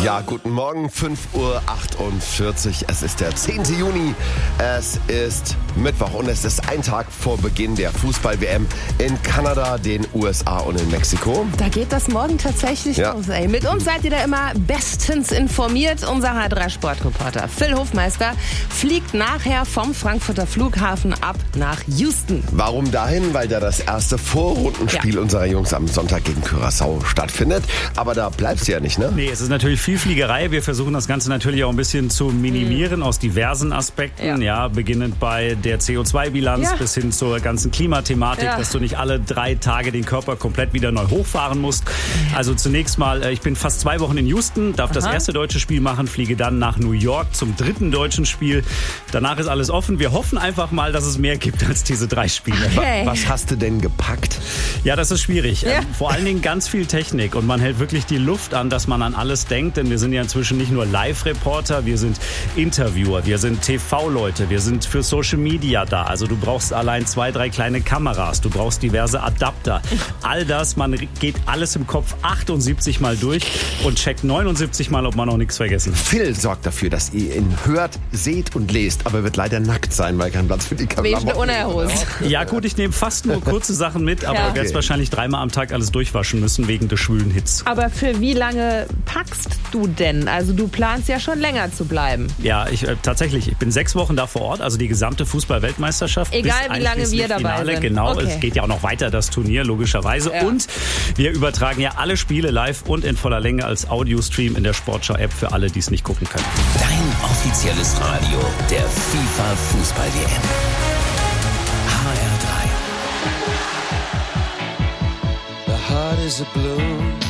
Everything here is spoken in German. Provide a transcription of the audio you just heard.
Ja, guten Morgen, 5:48 Uhr. Es ist der 10. Juni. Es ist Mittwoch und es ist ein Tag vor Beginn der Fußball-WM in Kanada, den USA und in Mexiko. Da geht das morgen tatsächlich los. Ey. Mit uns seid ihr da immer bestens informiert. Unser H3-Sportreporter Phil Hofmeister fliegt nachher vom Frankfurter Flughafen ab nach Houston. Warum dahin? Weil da das erste Vorrundenspiel unserer Jungs am Sonntag gegen Curaçao stattfindet. Aber da bleibst du ja nicht, ne? Nee, es ist natürlich viel Fliegerei. Wir versuchen das Ganze natürlich auch ein bisschen zu minimieren aus diversen Aspekten. Ja, beginnend bei der CO2-Bilanz bis hin zur ganzen Klimathematik, dass du nicht alle 3 Tage den Körper komplett wieder neu hochfahren musst. Also zunächst mal, ich bin fast 2 Wochen in Houston, darf das erste deutsche Spiel machen, fliege dann nach New York zum 3. deutschen Spiel. Danach ist alles offen. Wir hoffen einfach mal, dass es mehr gibt als diese 3 Spiele. Okay. Was hast du denn gepackt? Ja, das ist schwierig. Vor allen Dingen ganz viel Technik und man hält wirklich die Luft an, dass man an alles denkt, denn wir sind ja inzwischen nicht nur Live-Reporter, wir sind Interviewer, wir sind TV-Leute, wir sind für Social Media da. Also du brauchst allein 2, 3 kleine Kameras, du brauchst diverse Adapter. All das, man geht alles im Kopf 78 Mal durch und checkt 79 Mal, ob man noch nichts vergessen hat. Phil sorgt dafür, dass ihr ihn hört, seht und lest, aber wird leider nackt sein, weil kein Platz für die Kamera. Unerhost. Ja gut, ich nehme fast nur kurze Sachen mit, aber ich werde es wahrscheinlich 3-mal am Tag alles durchwaschen müssen wegen des schwülen Hits. Aber für wie lange packst du denn? Also du planst ja schon länger zu bleiben. Ja, tatsächlich, ich bin 6 Wochen da vor Ort, also die gesamte Fußball-Weltmeisterschaft. Egal wie lange wir dabei Finale. sind. Genau, es geht ja auch noch weiter, das Turnier, logischerweise. Ja. Und wir übertragen ja alle Spiele live und in voller Länge als Audio-Stream in der Sportschau-App für alle, die es nicht gucken können. Dein offizielles Radio der FIFA-Fußball-WM. HR3. The heart is a blue.